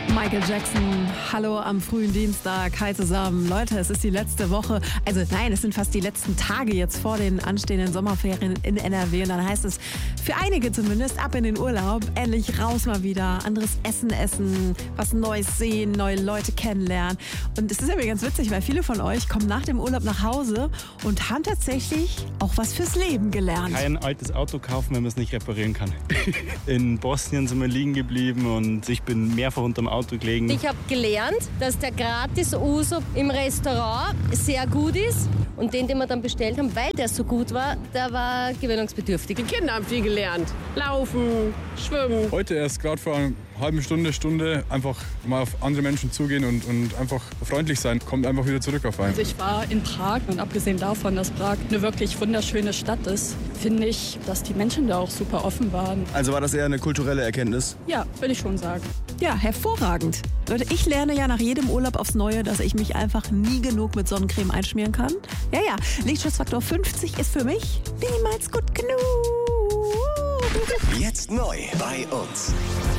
Michael Jackson, hallo am frühen Dienstag, hi zusammen. Leute, es ist die letzte Woche, also nein, es sind fast die letzten Tage jetzt vor den anstehenden Sommerferien in NRW. Und dann heißt es für einige zumindest ab in den Urlaub, endlich raus mal wieder, anderes Essen, was Neues sehen, neue Leute kennenlernen. Und es ist irgendwie ganz witzig, weil viele von euch kommen nach dem Urlaub nach Hause und haben tatsächlich auch was fürs Leben gelernt. Kein altes Auto kaufen, wenn man es nicht reparieren kann. In Bosnien sind wir liegen geblieben und ich bin mehrfach unterm Auto gelegen. Ich habe gelernt, dass der Gratis-Uso im Restaurant sehr gut ist. Und den wir dann bestellt haben, weil der so gut war, der war gewöhnungsbedürftig. Die Kinder haben viel gelernt. Laufen, schwimmen. Heute erst gerade vor einer halben Stunde einfach mal auf andere Menschen zugehen und einfach freundlich sein, kommt einfach wieder zurück auf einen. Also ich war in Prag und abgesehen davon, dass Prag eine wirklich wunderschöne Stadt ist, finde ich, dass die Menschen da auch super offen waren. Also war das eher eine kulturelle Erkenntnis? Ja, würde ich schon sagen. Ja, hervorragend. Leute, ich lerne ja nach jedem Urlaub aufs Neue, dass ich mich einfach nie genug mit Sonnencreme einschmieren kann. Ja, Lichtschutzfaktor 50 ist für mich niemals gut genug. Jetzt neu bei uns.